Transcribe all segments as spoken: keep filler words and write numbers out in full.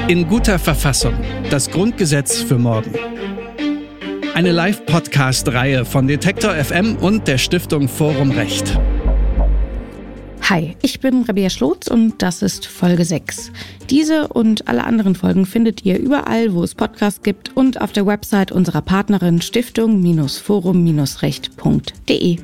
In guter Verfassung. Das Grundgesetz für morgen. Eine Live-Podcast-Reihe von Detektor F M und der Stiftung Forum Recht. Hi, ich bin Rabea Schlotz und das ist Folge sechs. Diese und alle anderen Folgen findet ihr überall, wo es Podcasts gibt und auf der Website unserer Partnerin stiftung forum recht punkt de.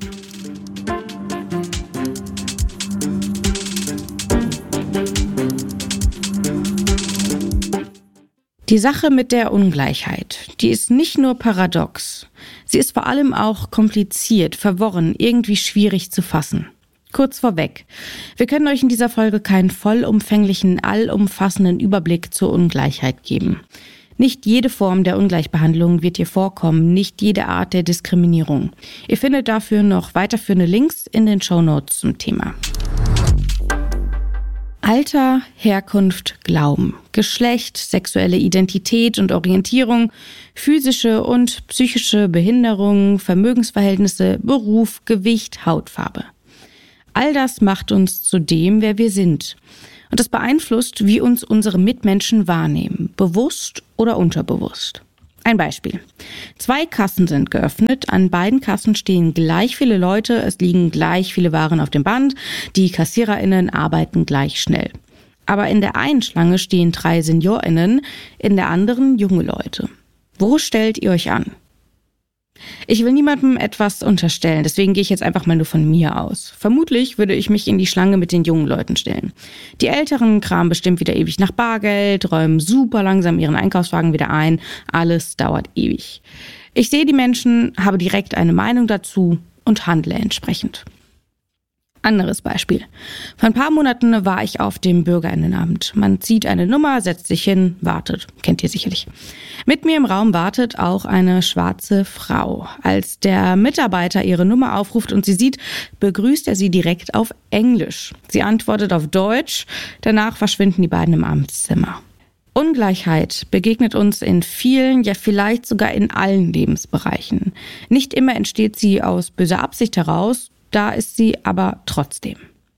Die Sache mit der Ungleichheit, die ist nicht nur paradox, sie ist vor allem auch kompliziert, verworren, irgendwie schwierig zu fassen. Kurz vorweg, wir können euch in dieser Folge keinen vollumfänglichen, allumfassenden Überblick zur Ungleichheit geben. Nicht jede Form der Ungleichbehandlung wird hier vorkommen, nicht jede Art der Diskriminierung. Ihr findet dafür noch weiterführende Links in den Shownotes zum Thema. Alter, Herkunft, Glauben, Geschlecht, sexuelle Identität und Orientierung, physische und psychische Behinderungen, Vermögensverhältnisse, Beruf, Gewicht, Hautfarbe. All das macht uns zu dem, wer wir sind. Und das beeinflusst, wie uns unsere Mitmenschen wahrnehmen, bewusst oder unterbewusst. Ein Beispiel. Zwei Kassen sind geöffnet, an beiden Kassen stehen gleich viele Leute, es liegen gleich viele Waren auf dem Band, die KassiererInnen arbeiten gleich schnell. Aber in der einen Schlange stehen drei SeniorInnen, in der anderen junge Leute. Wo stellt ihr euch an? Ich will niemandem etwas unterstellen, deswegen gehe ich jetzt einfach mal nur von mir aus. Vermutlich würde ich mich in die Schlange mit den jungen Leuten stellen. Die Älteren kramen bestimmt wieder ewig nach Bargeld, räumen super langsam ihren Einkaufswagen wieder ein. Alles dauert ewig. Ich sehe die Menschen, habe direkt eine Meinung dazu und handle entsprechend. Anderes Beispiel. Vor ein paar Monaten war ich auf dem Bürgerinnenamt. Man zieht eine Nummer, setzt sich hin, wartet. Kennt ihr sicherlich. Mit mir im Raum wartet auch eine schwarze Frau. Als der Mitarbeiter ihre Nummer aufruft und sie sieht, begrüßt er sie direkt auf Englisch. Sie antwortet auf Deutsch. Danach verschwinden die beiden im Amtszimmer. Ungleichheit begegnet uns in vielen, ja vielleicht sogar in allen Lebensbereichen. Nicht immer entsteht sie aus böser Absicht heraus, da ist sie aber trotzdem.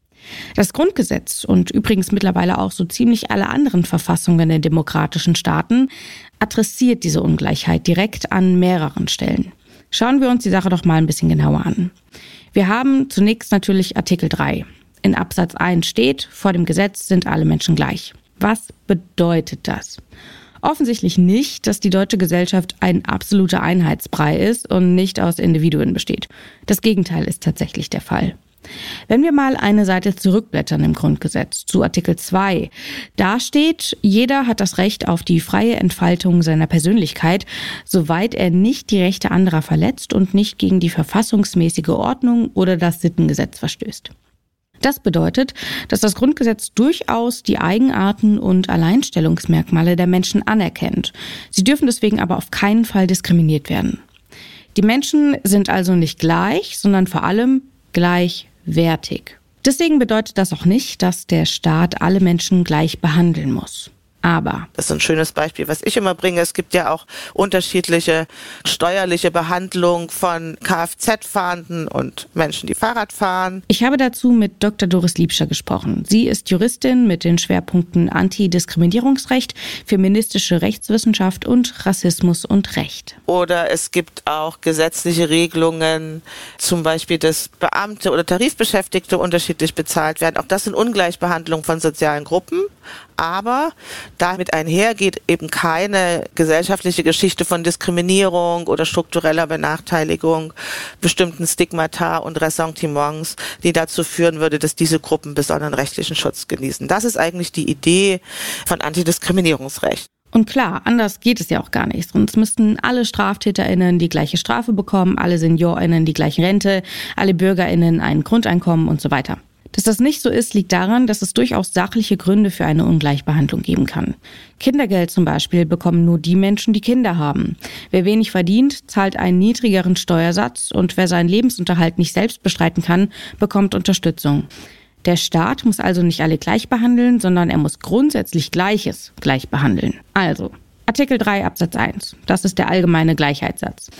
Das Grundgesetz und übrigens mittlerweile auch so ziemlich alle anderen Verfassungen der demokratischen Staaten adressiert diese Ungleichheit direkt an mehreren Stellen. Schauen wir uns die Sache doch mal ein bisschen genauer an. Wir haben zunächst natürlich Artikel drei. In Absatz eins steht, vor dem Gesetz sind alle Menschen gleich. Was bedeutet das? Offensichtlich nicht, dass die deutsche Gesellschaft ein absoluter Einheitsbrei ist und nicht aus Individuen besteht. Das Gegenteil ist tatsächlich der Fall. Wenn wir mal eine Seite zurückblättern im Grundgesetz zu Artikel zwei, da steht, jeder hat das Recht auf die freie Entfaltung seiner Persönlichkeit, soweit er nicht die Rechte anderer verletzt und nicht gegen die verfassungsmäßige Ordnung oder das Sittengesetz verstößt. Das bedeutet, dass das Grundgesetz durchaus die Eigenarten und Alleinstellungsmerkmale der Menschen anerkennt. Sie dürfen deswegen aber auf keinen Fall diskriminiert werden. Die Menschen sind also nicht gleich, sondern vor allem gleichwertig. Deswegen bedeutet das auch nicht, dass der Staat alle Menschen gleich behandeln muss. Aber das ist ein schönes Beispiel, was ich immer bringe. Es gibt ja auch unterschiedliche steuerliche Behandlung von Kfz-Fahrenden und Menschen, die Fahrrad fahren. Ich habe dazu mit Doktor Doris Liebscher gesprochen. Sie ist Juristin mit den Schwerpunkten Antidiskriminierungsrecht, feministische Rechtswissenschaft und Rassismus und Recht. Oder es gibt auch gesetzliche Regelungen, zum Beispiel, dass Beamte oder Tarifbeschäftigte unterschiedlich bezahlt werden. Auch das sind Ungleichbehandlung von sozialen Gruppen. Aber damit einher geht eben keine gesellschaftliche Geschichte von Diskriminierung oder struktureller Benachteiligung, bestimmten Stigmata und Ressentiments, die dazu führen würde, dass diese Gruppen besonderen rechtlichen Schutz genießen. Das ist eigentlich die Idee von Antidiskriminierungsrecht. Und klar, anders geht es ja auch gar nicht. Sonst müssten alle StraftäterInnen die gleiche Strafe bekommen, alle SeniorInnen die gleiche Rente, alle BürgerInnen ein Grundeinkommen und so weiter. Dass das nicht so ist, liegt daran, dass es durchaus sachliche Gründe für eine Ungleichbehandlung geben kann. Kindergeld zum Beispiel bekommen nur die Menschen, die Kinder haben. Wer wenig verdient, zahlt einen niedrigeren Steuersatz und wer seinen Lebensunterhalt nicht selbst bestreiten kann, bekommt Unterstützung. Der Staat muss also nicht alle gleich behandeln, sondern er muss grundsätzlich Gleiches gleich behandeln. Also, Artikel drei Absatz eins, das ist der allgemeine Gleichheitssatz.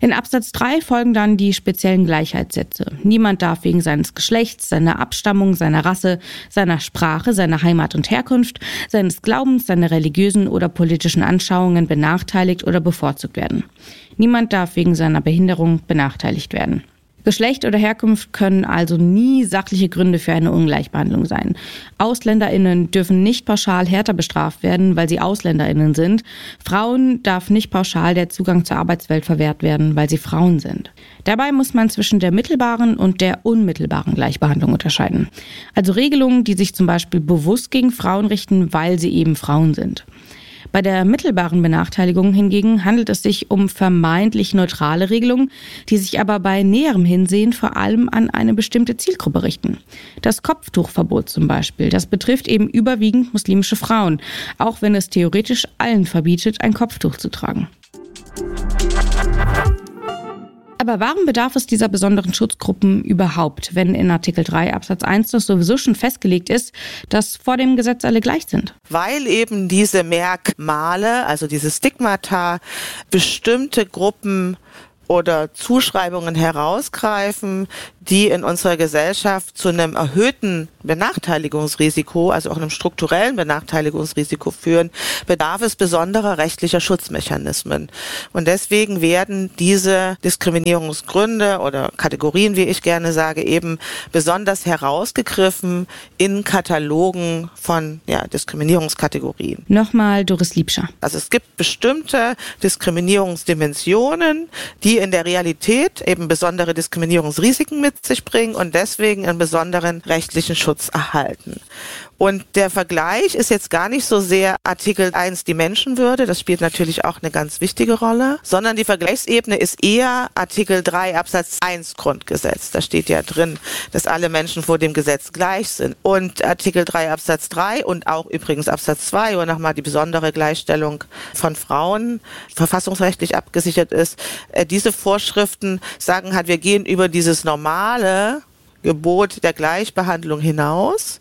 In Absatz drei folgen dann die speziellen Gleichheitssätze. Niemand darf wegen seines Geschlechts, seiner Abstammung, seiner Rasse, seiner Sprache, seiner Heimat und Herkunft, seines Glaubens, seiner religiösen oder politischen Anschauungen benachteiligt oder bevorzugt werden. Niemand darf wegen seiner Behinderung benachteiligt werden. Geschlecht oder Herkunft können also nie sachliche Gründe für eine Ungleichbehandlung sein. AusländerInnen dürfen nicht pauschal härter bestraft werden, weil sie AusländerInnen sind. Frauen darf nicht pauschal der Zugang zur Arbeitswelt verwehrt werden, weil sie Frauen sind. Dabei muss man zwischen der mittelbaren und der unmittelbaren Gleichbehandlung unterscheiden. Also Regelungen, die sich zum Beispiel bewusst gegen Frauen richten, weil sie eben Frauen sind. Bei der mittelbaren Benachteiligung hingegen handelt es sich um vermeintlich neutrale Regelungen, die sich aber bei näherem Hinsehen vor allem an eine bestimmte Zielgruppe richten. Das Kopftuchverbot zum Beispiel, das betrifft eben überwiegend muslimische Frauen, auch wenn es theoretisch allen verbietet, ein Kopftuch zu tragen. Aber warum bedarf es dieser besonderen Schutzgruppen überhaupt, wenn in Artikel drei Absatz eins doch sowieso schon festgelegt ist, dass vor dem Gesetz alle gleich sind? Weil eben diese Merkmale, also diese Stigmata, bestimmte Gruppen oder Zuschreibungen herausgreifen, die in unserer Gesellschaft zu einem erhöhten Benachteiligungsrisiko, also auch einem strukturellen Benachteiligungsrisiko führen, bedarf es besonderer rechtlicher Schutzmechanismen. Und deswegen werden diese Diskriminierungsgründe oder Kategorien, wie ich gerne sage, eben besonders herausgegriffen in Katalogen von ja, Diskriminierungskategorien. Nochmal Doris Liebscher. Also es gibt bestimmte Diskriminierungsdimensionen, die in der Realität eben besondere Diskriminierungsrisiken mit sich bringen und deswegen einen besonderen rechtlichen Schutz erhalten. Und der Vergleich ist jetzt gar nicht so sehr Artikel eins die Menschenwürde, das spielt natürlich auch eine ganz wichtige Rolle, sondern die Vergleichsebene ist eher Artikel drei Absatz eins Grundgesetz. Da steht ja drin, dass alle Menschen vor dem Gesetz gleich sind. Und Artikel drei Absatz drei und auch übrigens Absatz zwei, wo nochmal die besondere Gleichstellung von Frauen verfassungsrechtlich abgesichert ist, diese Vorschriften sagen halt, wir gehen über dieses normale Gebot der Gleichbehandlung hinaus.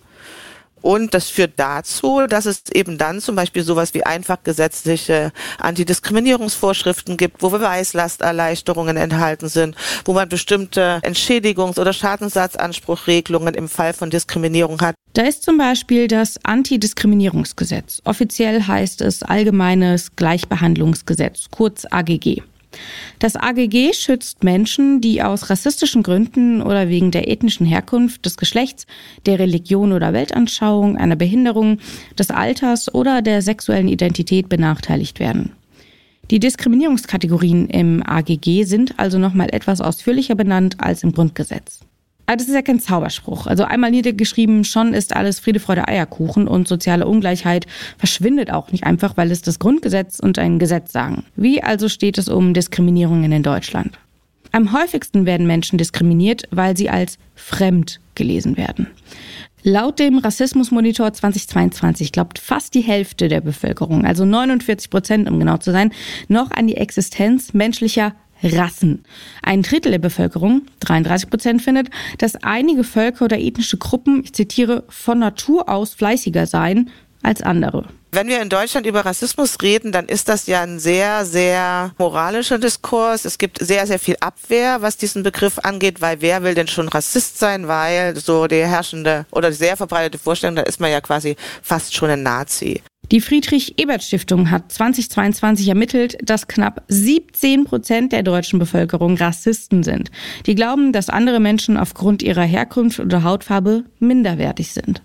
Und das führt dazu, dass es eben dann zum Beispiel sowas wie einfach gesetzliche Antidiskriminierungsvorschriften gibt, wo Beweislasterleichterungen enthalten sind, wo man bestimmte Entschädigungs- oder Schadensersatzanspruchregelungen im Fall von Diskriminierung hat. Da ist zum Beispiel das Antidiskriminierungsgesetz. Offiziell heißt es Allgemeines Gleichbehandlungsgesetz, kurz A G G. Das A G G schützt Menschen, die aus rassistischen Gründen oder wegen der ethnischen Herkunft, des Geschlechts, der Religion oder Weltanschauung, einer Behinderung, des Alters oder der sexuellen Identität benachteiligt werden. Die Diskriminierungskategorien im A G G sind also nochmal etwas ausführlicher benannt als im Grundgesetz. Aber das ist ja kein Zauberspruch. Also einmal niedergeschrieben, schon ist alles Friede, Freude, Eierkuchen und soziale Ungleichheit verschwindet auch nicht einfach, weil es das Grundgesetz und ein Gesetz sagen. Wie also steht es um Diskriminierungen in Deutschland? Am häufigsten werden Menschen diskriminiert, weil sie als fremd gelesen werden. Laut dem Rassismusmonitor zweitausendzweiundzwanzig glaubt fast die Hälfte der Bevölkerung, also neunundvierzig Prozent, um genau zu sein, noch an die Existenz menschlicher Rassen. Ein Drittel der Bevölkerung, dreiunddreißig Prozent, findet, dass einige Völker oder ethnische Gruppen, ich zitiere, von Natur aus fleißiger seien als andere. Wenn wir in Deutschland über Rassismus reden, dann ist das ja ein sehr, sehr moralischer Diskurs. Es gibt sehr, sehr viel Abwehr, was diesen Begriff angeht, weil wer will denn schon Rassist sein, weil so die herrschende oder sehr verbreitete Vorstellung, da ist man ja quasi fast schon ein Nazi. Die Friedrich-Ebert-Stiftung hat zweitausendzweiundzwanzig ermittelt, dass knapp siebzehn Prozent der deutschen Bevölkerung Rassisten sind. Die glauben, dass andere Menschen aufgrund ihrer Herkunft oder Hautfarbe minderwertig sind.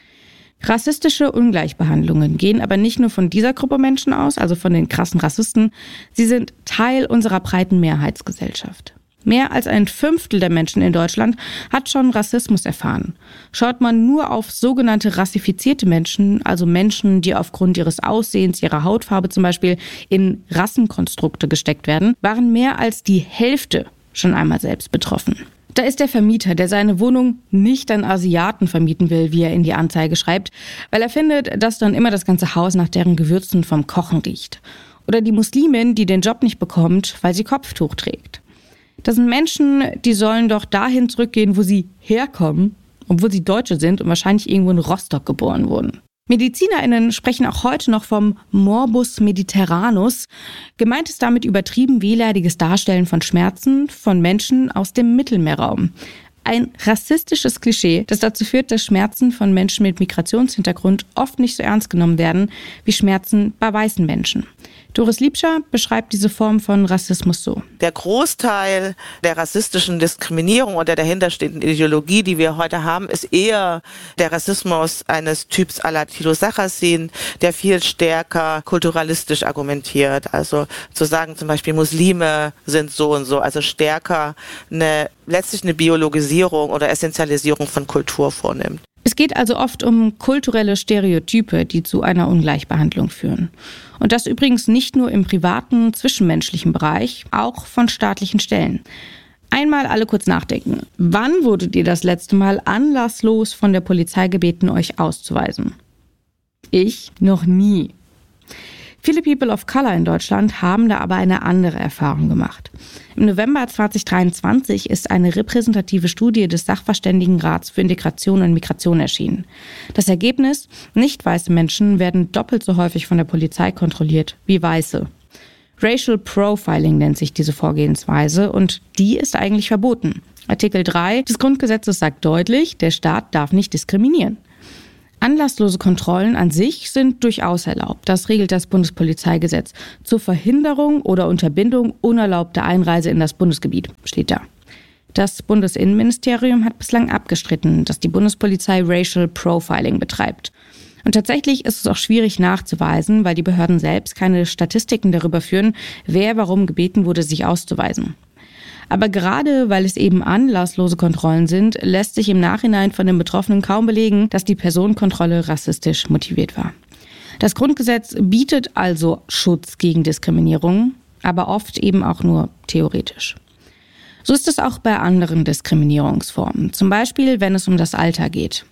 Rassistische Ungleichbehandlungen gehen aber nicht nur von dieser Gruppe Menschen aus, also von den krassen Rassisten. Sie sind Teil unserer breiten Mehrheitsgesellschaft. Mehr als ein Fünftel der Menschen in Deutschland hat schon Rassismus erfahren. Schaut man nur auf sogenannte rassifizierte Menschen, also Menschen, die aufgrund ihres Aussehens, ihrer Hautfarbe zum Beispiel in Rassenkonstrukte gesteckt werden, waren mehr als die Hälfte schon einmal selbst betroffen. Da ist der Vermieter, der seine Wohnung nicht an Asiaten vermieten will, wie er in die Anzeige schreibt, weil er findet, dass dann immer das ganze Haus nach deren Gewürzen vom Kochen riecht. Oder die Muslimin, die den Job nicht bekommt, weil sie Kopftuch trägt. Das sind Menschen, die sollen doch dahin zurückgehen, wo sie herkommen, obwohl sie Deutsche sind und wahrscheinlich irgendwo in Rostock geboren wurden. MedizinerInnen sprechen auch heute noch vom Morbus Mediterranus. Gemeint ist damit übertrieben wehleidiges Darstellen von Schmerzen von Menschen aus dem Mittelmeerraum. Ein rassistisches Klischee, das dazu führt, dass Schmerzen von Menschen mit Migrationshintergrund oft nicht so ernst genommen werden wie Schmerzen bei weißen Menschen. Doris Liebscher beschreibt diese Form von Rassismus so. Der Großteil der rassistischen Diskriminierung oder der dahinterstehenden Ideologie, die wir heute haben, ist eher der Rassismus eines Typs à la Thilo Sarrazin, der viel stärker kulturalistisch argumentiert. Also zu sagen zum Beispiel, Muslime sind so und so, also stärker eine letztlich eine Biologisierung oder Essentialisierung von Kultur vornimmt. Es geht also oft um kulturelle Stereotype, die zu einer Ungleichbehandlung führen. Und das übrigens nicht nur im privaten, zwischenmenschlichen Bereich, auch von staatlichen Stellen. Einmal alle kurz nachdenken. Wann wurdet ihr das letzte Mal anlasslos von der Polizei gebeten, euch auszuweisen? Ich noch nie. Viele People of Color in Deutschland haben da aber eine andere Erfahrung gemacht. Im November zwanzig dreiundzwanzig ist eine repräsentative Studie des Sachverständigenrats für Integration und Migration erschienen. Das Ergebnis: Nicht weiße Menschen werden doppelt so häufig von der Polizei kontrolliert wie Weiße. Racial Profiling nennt sich diese Vorgehensweise und die ist eigentlich verboten. Artikel drei des Grundgesetzes sagt deutlich, der Staat darf nicht diskriminieren. Anlasslose Kontrollen an sich sind durchaus erlaubt. Das regelt das Bundespolizeigesetz zur Verhinderung oder Unterbindung unerlaubter Einreise in das Bundesgebiet, steht da. Das Bundesinnenministerium hat bislang abgestritten, dass die Bundespolizei Racial Profiling betreibt. Und tatsächlich ist es auch schwierig nachzuweisen, weil die Behörden selbst keine Statistiken darüber führen, wer warum gebeten wurde, sich auszuweisen. Aber gerade weil es eben anlasslose Kontrollen sind, lässt sich im Nachhinein von den Betroffenen kaum belegen, dass die Personenkontrolle rassistisch motiviert war. Das Grundgesetz bietet also Schutz gegen Diskriminierung, aber oft eben auch nur theoretisch. So ist es auch bei anderen Diskriminierungsformen, zum Beispiel wenn es um das Alter geht.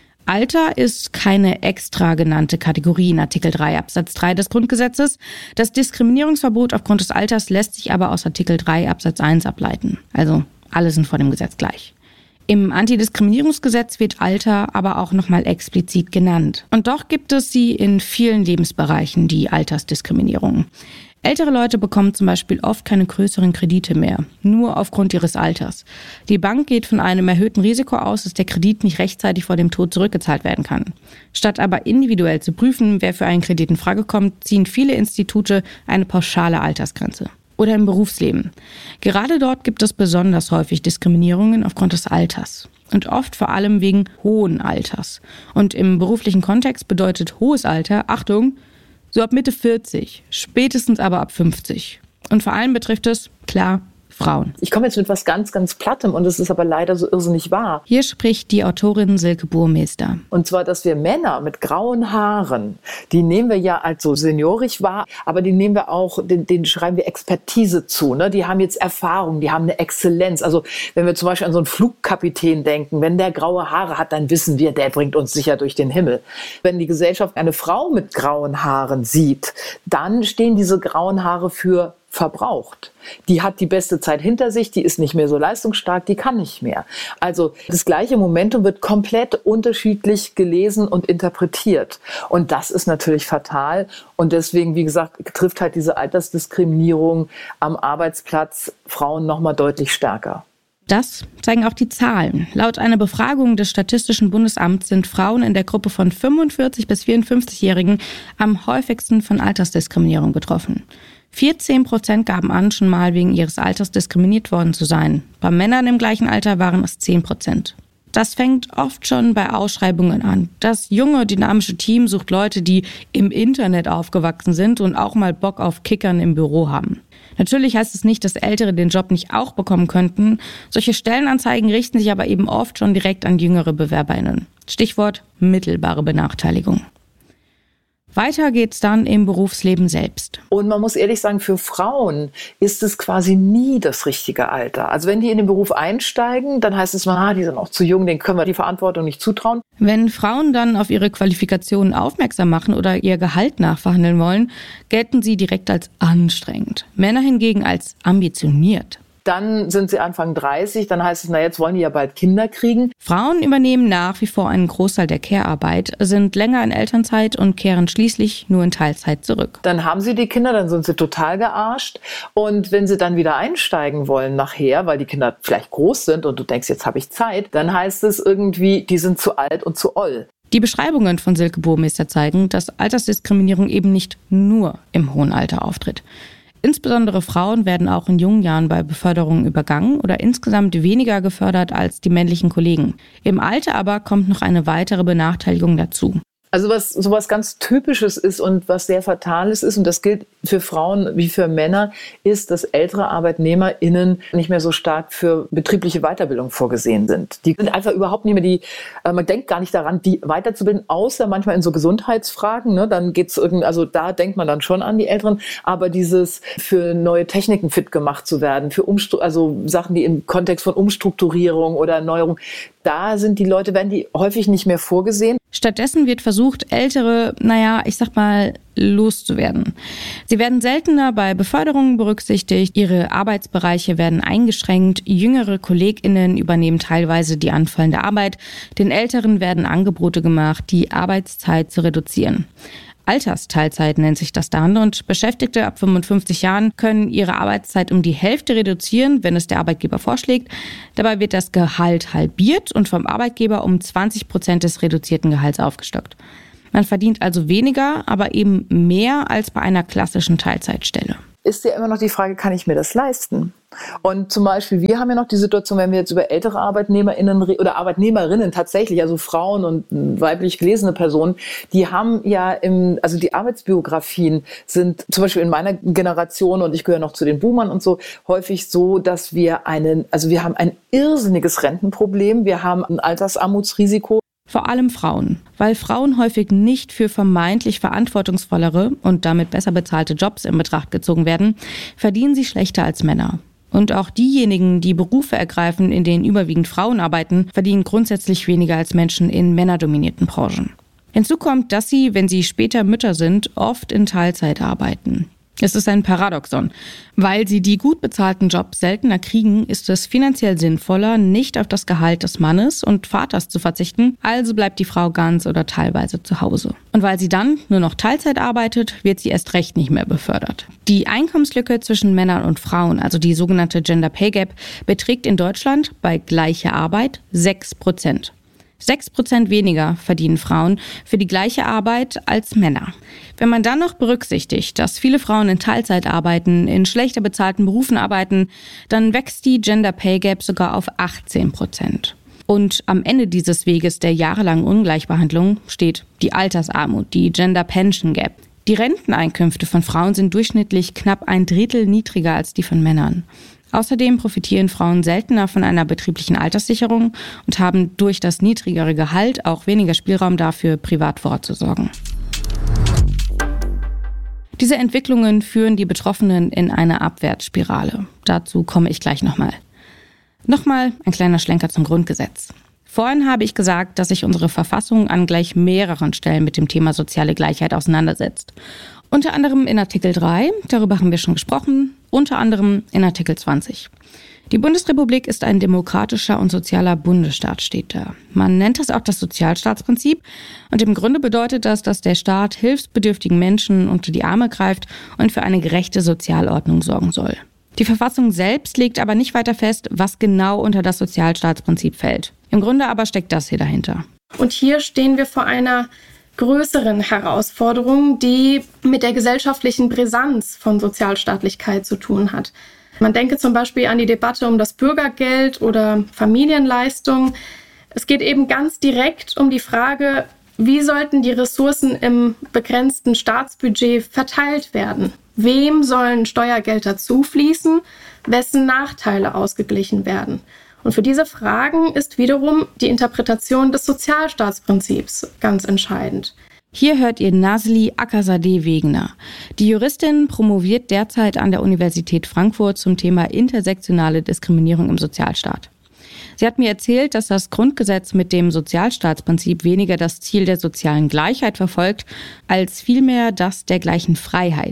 Alter ist keine extra genannte Kategorie in Artikel drei Absatz drei des Grundgesetzes. Das Diskriminierungsverbot aufgrund des Alters lässt sich aber aus Artikel drei Absatz eins ableiten. Also alle sind vor dem Gesetz gleich. Im Antidiskriminierungsgesetz wird Alter aber auch nochmal explizit genannt. Und doch gibt es sie in vielen Lebensbereichen, die Altersdiskriminierung. Ältere Leute bekommen zum Beispiel oft keine größeren Kredite mehr, nur aufgrund ihres Alters. Die Bank geht von einem erhöhten Risiko aus, dass der Kredit nicht rechtzeitig vor dem Tod zurückgezahlt werden kann. Statt aber individuell zu prüfen, wer für einen Kredit in Frage kommt, ziehen viele Institute eine pauschale Altersgrenze. Oder im Berufsleben. Gerade dort gibt es besonders häufig Diskriminierungen aufgrund des Alters. Und oft vor allem wegen hohen Alters. Und im beruflichen Kontext bedeutet hohes Alter, Achtung, so ab Mitte vierzig, spätestens aber ab fünfzig. Und vor allem betrifft es, klar, Frauen. Ich komme jetzt mit was ganz, ganz Plattem und es ist aber leider so irrsinnig wahr. Hier spricht die Autorin Silke Burmester. Und zwar, dass wir Männer mit grauen Haaren, die nehmen wir ja als so seniorisch wahr, aber die nehmen wir auch, den, denen schreiben wir Expertise zu. Ne? Die haben jetzt Erfahrung, die haben eine Exzellenz. Also wenn wir zum Beispiel an so einen Flugkapitän denken, wenn der graue Haare hat, dann wissen wir, der bringt uns sicher durch den Himmel. Wenn die Gesellschaft eine Frau mit grauen Haaren sieht, dann stehen diese grauen Haare für verbraucht. Die hat die beste Zeit hinter sich, die ist nicht mehr so leistungsstark, die kann nicht mehr. Also das gleiche Momentum wird komplett unterschiedlich gelesen und interpretiert. Und das ist natürlich fatal. Und deswegen, wie gesagt, trifft halt diese Altersdiskriminierung am Arbeitsplatz Frauen nochmal deutlich stärker. Das zeigen auch die Zahlen. Laut einer Befragung des Statistischen Bundesamts sind Frauen in der Gruppe von fünfundvierzig bis vierundfünfzigjährigen am häufigsten von Altersdiskriminierung betroffen. vierzehn Prozent gaben an, schon mal wegen ihres Alters diskriminiert worden zu sein. Bei Männern im gleichen Alter waren es zehn Prozent. Das fängt oft schon bei Ausschreibungen an. Das junge, dynamische Team sucht Leute, die im Internet aufgewachsen sind und auch mal Bock auf Kickern im Büro haben. Natürlich heißt es nicht, dass Ältere den Job nicht auch bekommen könnten. Solche Stellenanzeigen richten sich aber eben oft schon direkt an jüngere BewerberInnen. Stichwort mittelbare Benachteiligung. Weiter geht's dann im Berufsleben selbst. Und man muss ehrlich sagen, für Frauen ist es quasi nie das richtige Alter. Also wenn die in den Beruf einsteigen, dann heißt es mal, ah, die sind auch zu jung, denen können wir die Verantwortung nicht zutrauen. Wenn Frauen dann auf ihre Qualifikationen aufmerksam machen oder ihr Gehalt nachverhandeln wollen, gelten sie direkt als anstrengend. Männer hingegen als ambitioniert. Dann sind sie Anfang dreißig, dann heißt es, na jetzt wollen die ja bald Kinder kriegen. Frauen übernehmen nach wie vor einen Großteil der Care-Arbeit, sind länger in Elternzeit und kehren schließlich nur in Teilzeit zurück. Dann haben sie die Kinder, dann sind sie total gearscht. Und wenn sie dann wieder einsteigen wollen nachher, weil die Kinder vielleicht groß sind und du denkst, jetzt habe ich Zeit, dann heißt es irgendwie, die sind zu alt und zu oll. Die Beschreibungen von Silke Burmester zeigen, dass Altersdiskriminierung eben nicht nur im hohen Alter auftritt. Insbesondere Frauen werden auch in jungen Jahren bei Beförderungen übergangen oder insgesamt weniger gefördert als die männlichen Kollegen. Im Alter aber kommt noch eine weitere Benachteiligung dazu. Also was sowas ganz Typisches ist und was sehr Fatales ist, und das gilt für Frauen wie für Männer, ist, dass ältere ArbeitnehmerInnen nicht mehr so stark für betriebliche Weiterbildung vorgesehen sind. Die sind einfach überhaupt nicht mehr die, äh, man denkt gar nicht daran, die weiterzubilden, außer manchmal in so Gesundheitsfragen, ne? Dann geht's irgendwie, also da denkt man dann schon an die Älteren, aber dieses für neue Techniken fit gemacht zu werden, für Umstru- also Sachen, die im Kontext von Umstrukturierung oder Erneuerung, da sind die Leute, werden die häufig nicht mehr vorgesehen. Stattdessen wird versucht, Ältere, naja, ich sag mal, loszuwerden. Sie werden seltener bei Beförderungen berücksichtigt, ihre Arbeitsbereiche werden eingeschränkt, jüngere KollegInnen übernehmen teilweise die anfallende Arbeit, den Älteren werden Angebote gemacht, die Arbeitszeit zu reduzieren. Altersteilzeit nennt sich das dann, und Beschäftigte ab fünfundfünfzig Jahren können ihre Arbeitszeit um die Hälfte reduzieren, wenn es der Arbeitgeber vorschlägt. Dabei wird das Gehalt halbiert und vom Arbeitgeber um zwanzig Prozent des reduzierten Gehalts aufgestockt. Man verdient also weniger, aber eben mehr als bei einer klassischen Teilzeitstelle. Ist ja immer noch die Frage, kann ich mir das leisten? Und zum Beispiel, wir haben ja noch die Situation, wenn wir jetzt über ältere ArbeitnehmerInnen oder Arbeitnehmerinnen tatsächlich, also Frauen und weiblich gelesene Personen, die haben ja im, also die Arbeitsbiografien sind zum Beispiel in meiner Generation, und ich gehöre noch zu den Boomern und so, häufig so, dass wir einen, also wir haben ein irrsinniges Rentenproblem, wir haben ein Altersarmutsrisiko. Vor allem Frauen, weil Frauen häufig nicht für vermeintlich verantwortungsvollere und damit besser bezahlte Jobs in Betracht gezogen werden, verdienen sie schlechter als Männer. Und auch diejenigen, die Berufe ergreifen, in denen überwiegend Frauen arbeiten, verdienen grundsätzlich weniger als Menschen in männerdominierten Branchen. Hinzu kommt, dass sie, wenn sie später Mütter sind, oft in Teilzeit arbeiten. Es ist ein Paradoxon. Weil sie die gut bezahlten Jobs seltener kriegen, ist es finanziell sinnvoller, nicht auf das Gehalt des Mannes und Vaters zu verzichten, also bleibt die Frau ganz oder teilweise zu Hause. Und weil sie dann nur noch Teilzeit arbeitet, wird sie erst recht nicht mehr befördert. Die Einkommenslücke zwischen Männern und Frauen, also die sogenannte Gender Pay Gap, beträgt in Deutschland bei gleicher Arbeit sechs Prozent. Sechs Prozent weniger verdienen Frauen für die gleiche Arbeit als Männer. Wenn man dann noch berücksichtigt, dass viele Frauen in Teilzeit arbeiten, in schlechter bezahlten Berufen arbeiten, dann wächst die Gender Pay Gap sogar auf achtzehn Prozent. Und am Ende dieses Weges der jahrelangen Ungleichbehandlung steht die Altersarmut, die Gender Pension Gap. Die Renteneinkünfte von Frauen sind durchschnittlich knapp ein Drittel niedriger als die von Männern. Außerdem profitieren Frauen seltener von einer betrieblichen Alterssicherung und haben durch das niedrigere Gehalt auch weniger Spielraum dafür, privat vorzusorgen. Diese Entwicklungen führen die Betroffenen in eine Abwärtsspirale. Dazu komme ich gleich nochmal. Nochmal ein kleiner Schlenker zum Grundgesetz. Vorhin habe ich gesagt, dass sich unsere Verfassung an gleich mehreren Stellen mit dem Thema soziale Gleichheit auseinandersetzt. Unter anderem in Artikel drei, darüber haben wir schon gesprochen, unter anderem in Artikel zwanzig. Die Bundesrepublik ist ein demokratischer und sozialer Bundesstaat, steht da. Man nennt es auch das Sozialstaatsprinzip, und im Grunde bedeutet das, dass der Staat hilfsbedürftigen Menschen unter die Arme greift und für eine gerechte Sozialordnung sorgen soll. Die Verfassung selbst legt aber nicht weiter fest, was genau unter das Sozialstaatsprinzip fällt. Im Grunde aber steckt das hier dahinter. Und hier stehen wir vor einer größeren Herausforderung, die mit der gesellschaftlichen Brisanz von Sozialstaatlichkeit zu tun hat. Man denke zum Beispiel an die Debatte um das Bürgergeld oder Familienleistung. Es geht eben ganz direkt um die Frage, wie sollten die Ressourcen im begrenzten Staatsbudget verteilt werden? Wem sollen Steuergelder zufließen? Wessen Nachteile ausgeglichen werden? Und für diese Fragen ist wiederum die Interpretation des Sozialstaatsprinzips ganz entscheidend. Hier hört ihr Nazli Akazadeh-Wegener. Die Juristin promoviert derzeit an der Universität Frankfurt zum Thema intersektionale Diskriminierung im Sozialstaat. Sie hat mir erzählt, dass das Grundgesetz mit dem Sozialstaatsprinzip weniger das Ziel der sozialen Gleichheit verfolgt, als vielmehr das der gleichen Freiheit.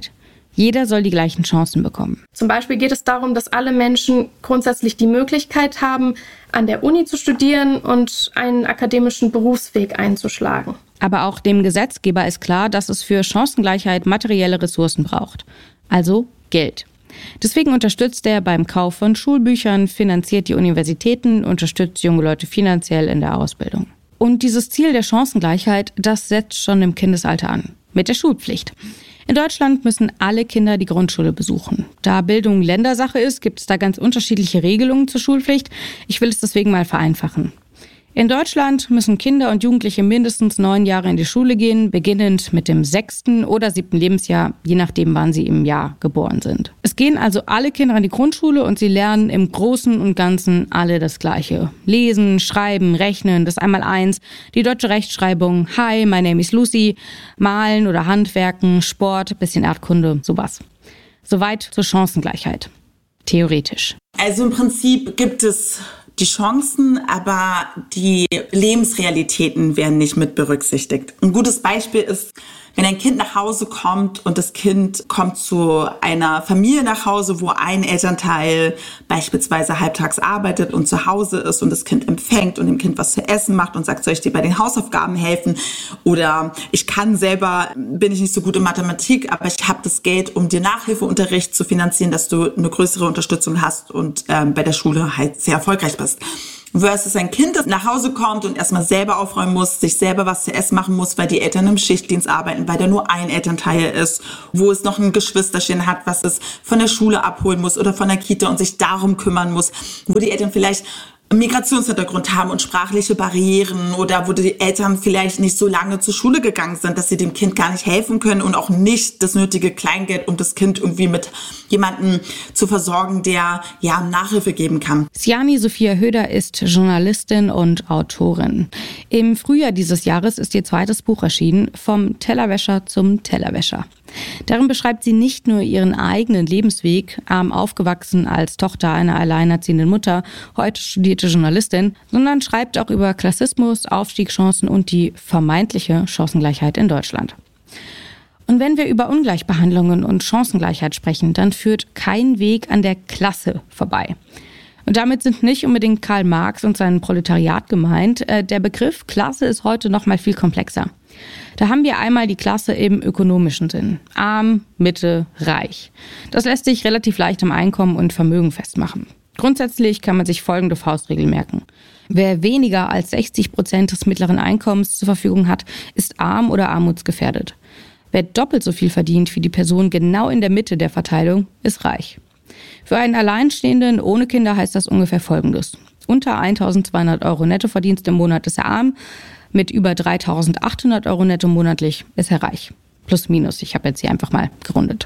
Jeder soll die gleichen Chancen bekommen. Zum Beispiel geht es darum, dass alle Menschen grundsätzlich die Möglichkeit haben, an der Uni zu studieren und einen akademischen Berufsweg einzuschlagen. Aber auch dem Gesetzgeber ist klar, dass es für Chancengleichheit materielle Ressourcen braucht. Also Geld. Deswegen unterstützt er beim Kauf von Schulbüchern, finanziert die Universitäten, unterstützt junge Leute finanziell in der Ausbildung. Und dieses Ziel der Chancengleichheit, das setzt schon im Kindesalter an. Mit der Schulpflicht. In Deutschland müssen alle Kinder die Grundschule besuchen. Da Bildung Ländersache ist, gibt es da ganz unterschiedliche Regelungen zur Schulpflicht. Ich will es deswegen mal vereinfachen. In Deutschland müssen Kinder und Jugendliche mindestens neun Jahre in die Schule gehen, beginnend mit dem sechsten oder siebten Lebensjahr, je nachdem, wann sie im Jahr geboren sind. Es gehen also alle Kinder an die Grundschule und sie lernen im Großen und Ganzen alle das Gleiche. Lesen, schreiben, rechnen, das Einmaleins, die deutsche Rechtschreibung, Hi, my name is Lucy, Malen oder Handwerken, Sport, bisschen Erdkunde, sowas. Soweit zur Chancengleichheit. Theoretisch. Also im Prinzip gibt es die Chancen, aber die Lebensrealitäten werden nicht mit berücksichtigt. Ein gutes Beispiel ist, wenn ein Kind nach Hause kommt und das Kind kommt zu einer Familie nach Hause, wo ein Elternteil beispielsweise halbtags arbeitet und zu Hause ist und das Kind empfängt und dem Kind was zu essen macht und sagt, soll ich dir bei den Hausaufgaben helfen? Oder ich kann selber, bin ich nicht so gut in Mathematik, aber ich habe das Geld, um dir Nachhilfeunterricht zu finanzieren, dass du eine größere Unterstützung hast und ähm, bei der Schule halt sehr erfolgreich bist. Versus ein Kind, das nach Hause kommt und erstmal selber aufräumen muss, sich selber was zu essen machen muss, weil die Eltern im Schichtdienst arbeiten, weil da nur ein Elternteil ist, wo es noch ein Geschwisterchen hat, was es von der Schule abholen muss oder von der Kita und sich darum kümmern muss, wo die Eltern vielleicht einen Migrationshintergrund haben und sprachliche Barrieren oder wo die Eltern vielleicht nicht so lange zur Schule gegangen sind, dass sie dem Kind gar nicht helfen können und auch nicht das nötige Kleingeld, um das Kind irgendwie mit jemandem zu versorgen, der ja Nachhilfe geben kann. Siani Sophia Höder ist Journalistin und Autorin. Im Frühjahr dieses Jahres ist ihr zweites Buch erschienen, Vom Tellerwäscher zum Tellerwäscher. Darin beschreibt sie nicht nur ihren eigenen Lebensweg, arm aufgewachsen als Tochter einer alleinerziehenden Mutter, heute studierte Journalistin, sondern schreibt auch über Klassismus, Aufstiegschancen und die vermeintliche Chancengleichheit in Deutschland. Und wenn wir über Ungleichbehandlungen und Chancengleichheit sprechen, dann führt kein Weg an der Klasse vorbei. Und damit sind nicht unbedingt Karl Marx und sein Proletariat gemeint. Der Begriff Klasse ist heute noch mal viel komplexer. Da haben wir einmal die Klasse im ökonomischen Sinn. Arm, Mitte, reich. Das lässt sich relativ leicht am Einkommen und Vermögen festmachen. Grundsätzlich kann man sich folgende Faustregel merken. Wer weniger als sechzig Prozent des mittleren Einkommens zur Verfügung hat, ist arm oder armutsgefährdet. Wer doppelt so viel verdient wie die Person genau in der Mitte der Verteilung, ist reich. Für einen Alleinstehenden ohne Kinder heißt das ungefähr Folgendes. Unter eintausendzweihundert Euro Nettoverdienst im Monat ist er arm, mit über dreitausendachthundert Euro netto monatlich ist er reich. Plus minus, ich habe jetzt hier einfach mal gerundet.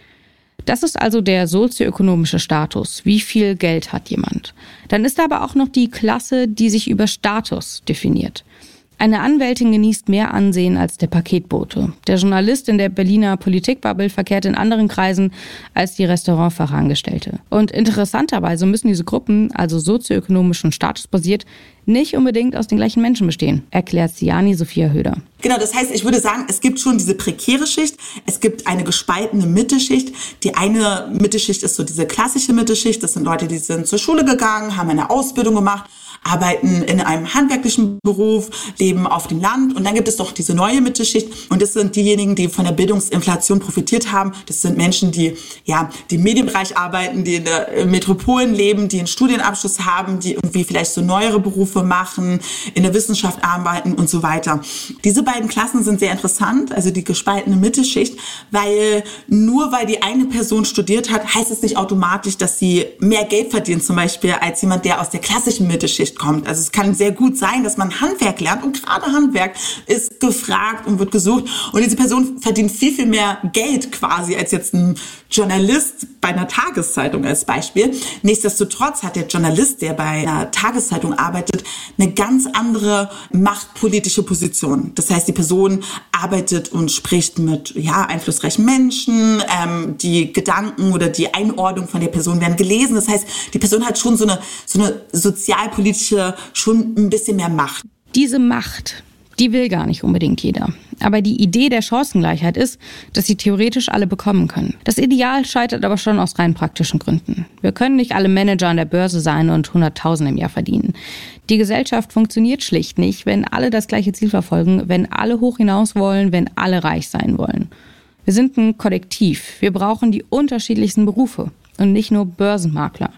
Das ist also der sozioökonomische Status. Wie viel Geld hat jemand? Dann ist da aber auch noch die Klasse, die sich über Status definiert. Eine Anwältin genießt mehr Ansehen als der Paketbote. Der Journalist in der Berliner Politikbubble verkehrt in anderen Kreisen als die Restaurantfachangestellte. Und interessanterweise müssen diese Gruppen, also sozioökonomisch und statusbasiert, nicht unbedingt aus den gleichen Menschen bestehen, erklärt Siani Sophia Höder. Genau, das heißt, ich würde sagen, es gibt schon diese prekäre Schicht, es gibt eine gespaltene Mittelschicht. Die eine Mittelschicht ist so diese klassische Mittelschicht, das sind Leute, die sind zur Schule gegangen, haben eine Ausbildung gemacht, arbeiten in einem handwerklichen Beruf, leben auf dem Land. Und dann gibt es doch diese neue Mittelschicht. Und das sind diejenigen, die von der Bildungsinflation profitiert haben. Das sind Menschen, die ja die im Medienbereich arbeiten, die in der Metropolen leben, die einen Studienabschluss haben, die irgendwie vielleicht so neuere Berufe machen, in der Wissenschaft arbeiten und so weiter. Diese beiden Klassen sind sehr interessant, also die gespaltene Mittelschicht, weil nur weil die eine Person studiert hat, heißt es nicht automatisch, dass sie mehr Geld verdient, zum Beispiel, als jemand, der aus der klassischen Mittelschicht kommt. Also es kann sehr gut sein, dass man Handwerk lernt und gerade Handwerk ist gefragt und wird gesucht und diese Person verdient viel, viel mehr Geld quasi als jetzt ein Journalist bei einer Tageszeitung als Beispiel. Nichtsdestotrotz hat der Journalist, der bei einer Tageszeitung arbeitet, eine ganz andere machtpolitische Position. Das heißt, die Person arbeitet und spricht mit ja einflussreichen Menschen, ähm, die Gedanken oder die Einordnung von der Person werden gelesen. Das heißt, die Person hat schon so eine, so eine sozialpolitische, schon ein bisschen mehr Macht. Diese Macht, die will gar nicht unbedingt jeder. Aber die Idee der Chancengleichheit ist, dass sie theoretisch alle bekommen können. Das Ideal scheitert aber schon aus rein praktischen Gründen. Wir können nicht alle Manager an der Börse sein und hunderttausend im Jahr verdienen. Die Gesellschaft funktioniert schlicht nicht, wenn alle das gleiche Ziel verfolgen, wenn alle hoch hinaus wollen, wenn alle reich sein wollen. Wir sind ein Kollektiv. Wir brauchen die unterschiedlichsten Berufe und nicht nur Börsenmakler.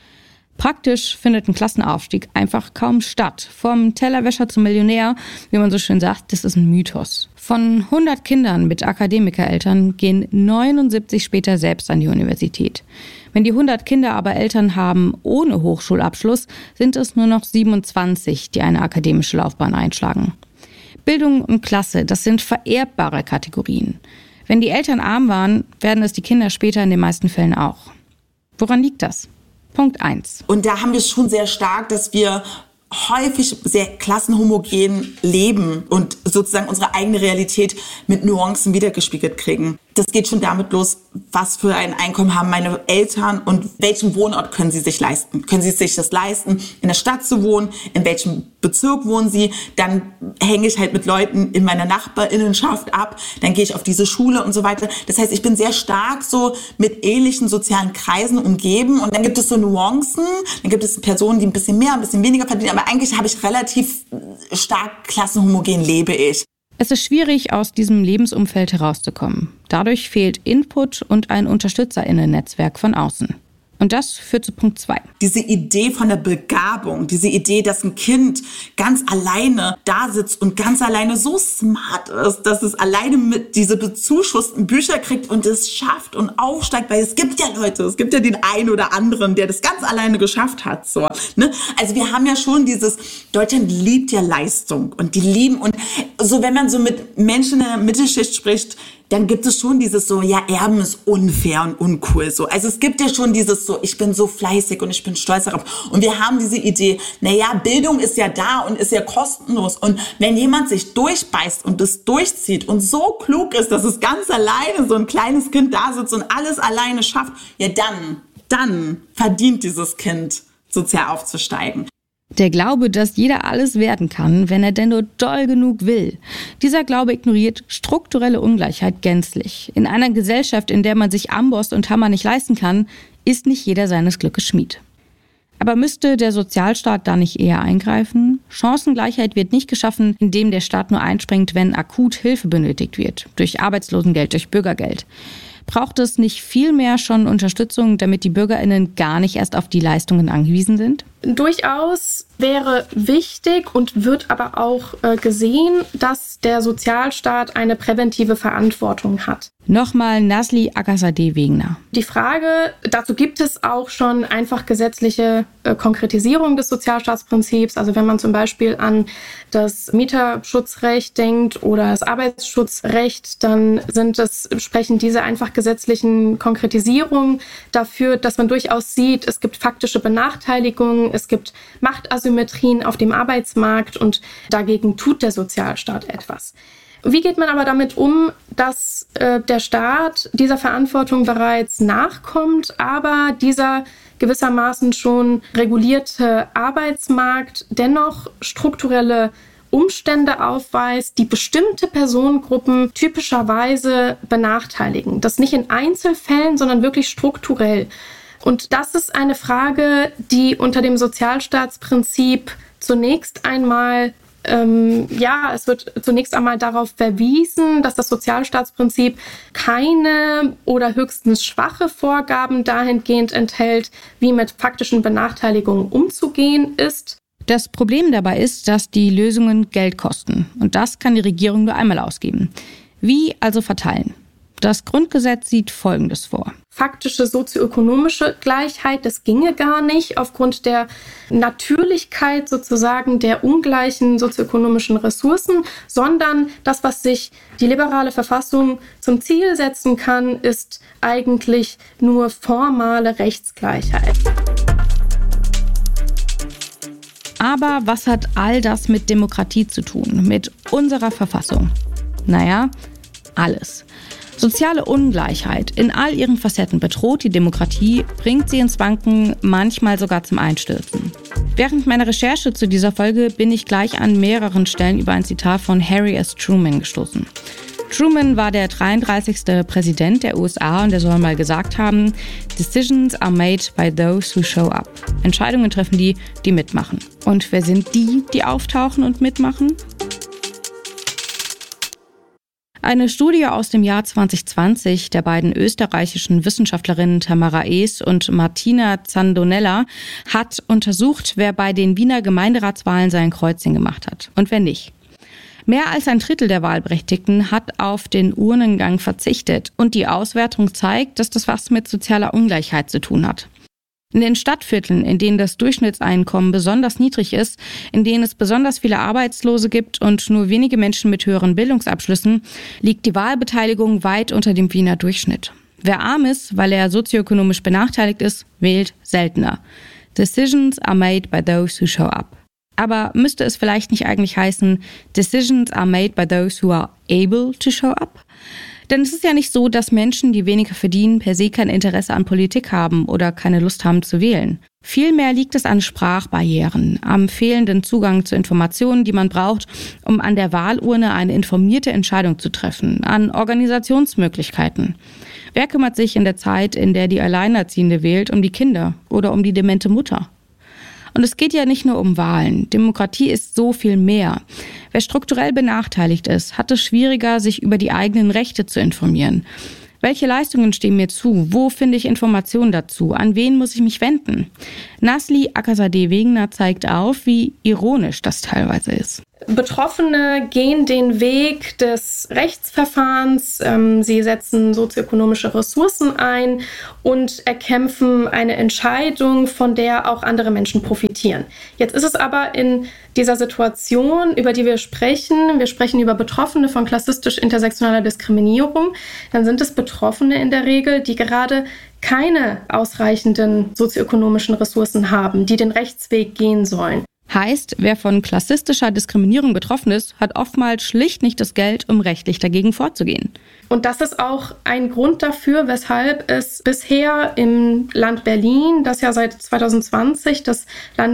Praktisch findet ein Klassenaufstieg einfach kaum statt. Vom Tellerwäscher zum Millionär, wie man so schön sagt, das ist ein Mythos. Von hundert Kindern mit Akademikereltern gehen neunundsiebzig später selbst an die Universität. Wenn die hundert Kinder aber Eltern haben ohne Hochschulabschluss, sind es nur noch siebenundzwanzig, die eine akademische Laufbahn einschlagen. Bildung und Klasse, das sind vererbbare Kategorien. Wenn die Eltern arm waren, werden es die Kinder später in den meisten Fällen auch. Woran liegt das? Punkt eins. Und da haben wir schon sehr stark, dass wir häufig sehr klassenhomogen leben und sozusagen unsere eigene Realität mit Nuancen wiedergespiegelt kriegen. Das geht schon damit los, was für ein Einkommen haben meine Eltern und welchen Wohnort können sie sich leisten. Können sie sich das leisten, in der Stadt zu wohnen? In welchem Bezirk wohnen sie? Dann hänge ich halt mit Leuten in meiner Nachbarinnenschaft ab. Dann gehe ich auf diese Schule und so weiter. Das heißt, ich bin sehr stark so mit ähnlichen sozialen Kreisen umgeben. Und dann gibt es so Nuancen. Dann gibt es Personen, die ein bisschen mehr, ein bisschen weniger verdienen. Aber eigentlich habe ich relativ stark klassenhomogen lebe ich. Es ist schwierig, aus diesem Lebensumfeld herauszukommen. Dadurch fehlt Input und ein UnterstützerInnen-Netzwerk von außen. Und das führt zu Punkt zwei. Diese Idee von der Begabung, diese Idee, dass ein Kind ganz alleine da sitzt und ganz alleine so smart ist, dass es alleine mit diese bezuschussten Bücher kriegt und es schafft und aufsteigt, weil es gibt ja Leute, es gibt ja den einen oder anderen, der das ganz alleine geschafft hat. So, ne? Also wir haben ja schon dieses, Deutschland liebt ja Leistung und die lieben und so, wenn man so mit Menschen in der Mittelschicht spricht, dann gibt es schon dieses so, ja, Erben ist unfair und uncool. So. Also es gibt ja schon dieses so, ich bin so fleißig und ich bin stolz darauf. Und wir haben diese Idee, naja, Bildung ist ja da und ist ja kostenlos. Und wenn jemand sich durchbeißt und das durchzieht und so klug ist, dass es ganz alleine so ein kleines Kind da sitzt und alles alleine schafft, ja dann, dann verdient dieses Kind, sozial aufzusteigen. Der Glaube, dass jeder alles werden kann, wenn er denn nur doll genug will. Dieser Glaube ignoriert strukturelle Ungleichheit gänzlich. In einer Gesellschaft, in der man sich Amboss und Hammer nicht leisten kann, ist nicht jeder seines Glückes Schmied. Aber müsste der Sozialstaat da nicht eher eingreifen? Chancengleichheit wird nicht geschaffen, indem der Staat nur einspringt, wenn akut Hilfe benötigt wird. Durch Arbeitslosengeld, durch Bürgergeld. Braucht es nicht viel mehr schon Unterstützung, damit die BürgerInnen gar nicht erst auf die Leistungen angewiesen sind? Durchaus wäre wichtig und wird aber auch äh, gesehen, dass der Sozialstaat eine präventive Verantwortung hat. Nochmal Nazli Akasadeh-Wegener. Die Frage, dazu gibt es auch schon einfach gesetzliche äh, Konkretisierung des Sozialstaatsprinzips. Also wenn man zum Beispiel an das Mieterschutzrecht denkt oder das Arbeitsschutzrecht, dann sind es, sprechen diese einfach gesetzlichen Konkretisierungen dafür, dass man durchaus sieht, es gibt faktische Benachteiligungen, es gibt Machtasymmetrien auf dem Arbeitsmarkt und dagegen tut der Sozialstaat etwas. Wie geht man aber damit um, dass äh, der Staat dieser Verantwortung bereits nachkommt, aber dieser gewissermaßen schon regulierte Arbeitsmarkt dennoch strukturelle Umstände aufweist, die bestimmte Personengruppen typischerweise benachteiligen. Das nicht in Einzelfällen, sondern wirklich strukturell. Und das ist eine Frage, die unter dem Sozialstaatsprinzip zunächst einmal, ähm, ja, es wird zunächst einmal darauf verwiesen, dass das Sozialstaatsprinzip keine oder höchstens schwache Vorgaben dahingehend enthält, wie mit faktischen Benachteiligungen umzugehen ist. Das Problem dabei ist, dass die Lösungen Geld kosten. Und das kann die Regierung nur einmal ausgeben. Wie also verteilen? Das Grundgesetz sieht Folgendes vor. Faktische sozioökonomische Gleichheit, das ginge gar nicht aufgrund der Natürlichkeit sozusagen der ungleichen sozioökonomischen Ressourcen, sondern das, was sich die liberale Verfassung zum Ziel setzen kann, ist eigentlich nur formale Rechtsgleichheit. Aber was hat all das mit Demokratie zu tun, mit unserer Verfassung? Naja, alles. Soziale Ungleichheit in all ihren Facetten bedroht die Demokratie, bringt sie ins Wanken, manchmal sogar zum Einstürzen. Während meiner Recherche zu dieser Folge bin ich gleich an mehreren Stellen über ein Zitat von Harry S. Truman gestoßen. Truman war der dreiunddreißigste Präsident der U S A und er soll mal gesagt haben, Decisions are made by those who show up. Entscheidungen treffen die, die mitmachen. Und wer sind die, die auftauchen und mitmachen? Eine Studie aus dem Jahr zwanzig zwanzig der beiden österreichischen Wissenschaftlerinnen Tamara Ees und Martina Zandonella hat untersucht, wer bei den Wiener Gemeinderatswahlen sein Kreuzchen gemacht hat und wer nicht. Mehr als ein Drittel der Wahlberechtigten hat auf den Urnengang verzichtet und die Auswertung zeigt, dass das was mit sozialer Ungleichheit zu tun hat. In den Stadtvierteln, in denen das Durchschnittseinkommen besonders niedrig ist, in denen es besonders viele Arbeitslose gibt und nur wenige Menschen mit höheren Bildungsabschlüssen, liegt die Wahlbeteiligung weit unter dem Wiener Durchschnitt. Wer arm ist, weil er sozioökonomisch benachteiligt ist, wählt seltener. Decisions are made by those who show up. Aber müsste es vielleicht nicht eigentlich heißen, Decisions are made by those who are able to show up? Denn es ist ja nicht so, dass Menschen, die weniger verdienen, per se kein Interesse an Politik haben oder keine Lust haben zu wählen. Vielmehr liegt es an Sprachbarrieren, am fehlenden Zugang zu Informationen, die man braucht, um an der Wahlurne eine informierte Entscheidung zu treffen, an Organisationsmöglichkeiten. Wer kümmert sich in der Zeit, in der die Alleinerziehende wählt, um die Kinder oder um die demente Mutter? Und es geht ja nicht nur um Wahlen. Demokratie ist so viel mehr. Wer strukturell benachteiligt ist, hat es schwieriger, sich über die eigenen Rechte zu informieren. Welche Leistungen stehen mir zu? Wo finde ich Informationen dazu? An wen muss ich mich wenden? Nazli Akazadeh-Wegener zeigt auf, wie ironisch das teilweise ist. Betroffene gehen den Weg des Rechtsverfahrens, ähm, sie setzen sozioökonomische Ressourcen ein und erkämpfen eine Entscheidung, von der auch andere Menschen profitieren. Jetzt ist es aber in dieser Situation, über die wir sprechen, wir sprechen über Betroffene von klassistisch-intersektionaler Diskriminierung, dann sind es Betroffene in der Regel, die gerade keine ausreichenden sozioökonomischen Ressourcen haben, die den Rechtsweg gehen sollen. Heißt, wer von klassistischer Diskriminierung betroffen ist, hat oftmals schlicht nicht das Geld, um rechtlich dagegen vorzugehen. Und das ist auch ein Grund dafür, weshalb es bisher im Land Berlin, das ja seit zwanzig zwanzig das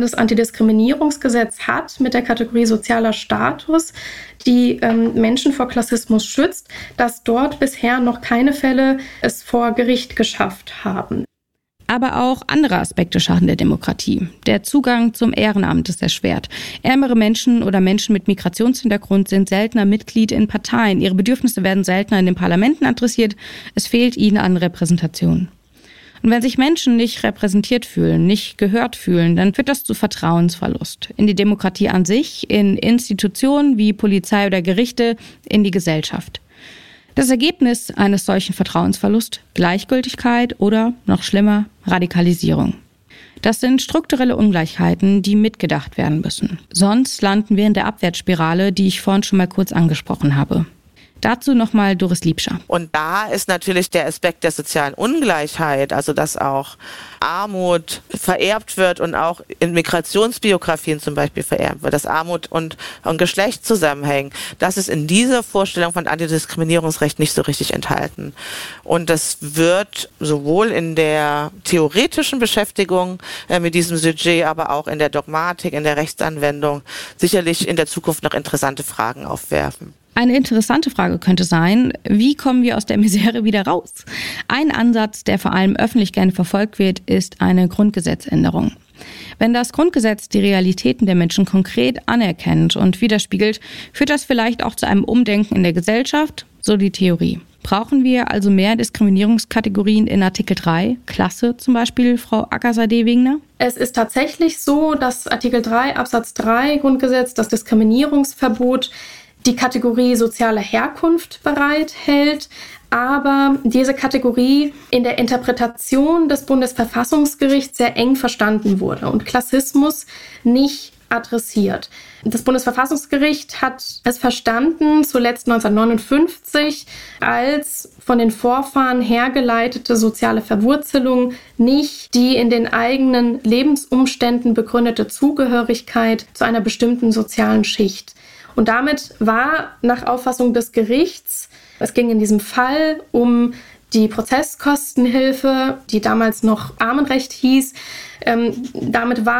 Landesantidiskriminierungsgesetz hat, mit der Kategorie sozialer Status, die ähm, Menschen vor Klassismus schützt, dass dort bisher noch keine Fälle es vor Gericht geschafft haben. Aber auch andere Aspekte schaden der Demokratie. Der Zugang zum Ehrenamt ist erschwert. Ärmere Menschen oder Menschen mit Migrationshintergrund sind seltener Mitglied in Parteien. Ihre Bedürfnisse werden seltener in den Parlamenten adressiert. Es fehlt ihnen an Repräsentation. Und wenn sich Menschen nicht repräsentiert fühlen, nicht gehört fühlen, dann führt das zu Vertrauensverlust. In die Demokratie an sich, in Institutionen wie Polizei oder Gerichte, in die Gesellschaft. Das Ergebnis eines solchen Vertrauensverlusts: Gleichgültigkeit oder, noch schlimmer, Radikalisierung. Das sind strukturelle Ungleichheiten, die mitgedacht werden müssen. Sonst landen wir in der Abwärtsspirale, die ich vorhin schon mal kurz angesprochen habe. Dazu nochmal Doris Liebscher. Und da ist natürlich der Aspekt der sozialen Ungleichheit, also dass auch Armut vererbt wird und auch in Migrationsbiografien zum Beispiel vererbt wird, dass Armut und, und Geschlecht zusammenhängen. Das ist in dieser Vorstellung von Antidiskriminierungsrecht nicht so richtig enthalten. Und das wird sowohl in der theoretischen Beschäftigung äh, mit diesem Sujet, aber auch in der Dogmatik, in der Rechtsanwendung sicherlich in der Zukunft noch interessante Fragen aufwerfen. Eine interessante Frage könnte sein, wie kommen wir aus der Misere wieder raus? Ein Ansatz, der vor allem öffentlich gerne verfolgt wird, ist eine Grundgesetzänderung. Wenn das Grundgesetz die Realitäten der Menschen konkret anerkennt und widerspiegelt, führt das vielleicht auch zu einem Umdenken in der Gesellschaft, so die Theorie. Brauchen wir also mehr Diskriminierungskategorien in Artikel drei, Klasse zum Beispiel, Frau Akazadeh-Wegener? Es ist tatsächlich so, dass Artikel drei Absatz drei Grundgesetz, das Diskriminierungsverbot, die Kategorie soziale Herkunft bereithält, aber diese Kategorie in der Interpretation des Bundesverfassungsgerichts sehr eng verstanden wurde und Klassismus nicht adressiert. Das Bundesverfassungsgericht hat es verstanden, zuletzt neunzehnhundertneunundfünfzig, als von den Vorfahren hergeleitete soziale Verwurzelung nicht die in den eigenen Lebensumständen begründete Zugehörigkeit zu einer bestimmten sozialen Schicht. Und damit war nach Auffassung des Gerichts, es ging in diesem Fall um die Prozesskostenhilfe, die damals noch Armenrecht hieß, ähm, damit war